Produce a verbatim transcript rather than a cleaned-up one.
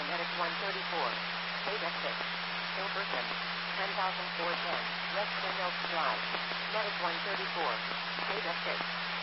Medic one thirty-four. Beta six. Hilberton. ten thousand four hundred ten. West Ten Oaks Drive. Medic one thirty-four. Beta six.